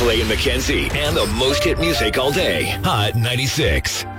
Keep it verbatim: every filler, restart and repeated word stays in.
Clay and Mackenzie, and the most hit music all day. Hot ninety-six.